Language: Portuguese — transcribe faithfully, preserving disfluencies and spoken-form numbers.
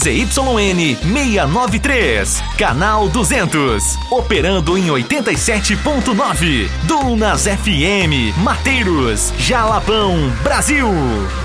Z Y N seiscentos e noventa e três, canal duzentos, operando em oitenta e sete ponto nove, Dunas F M, Mateiros, Jalapão, Brasil.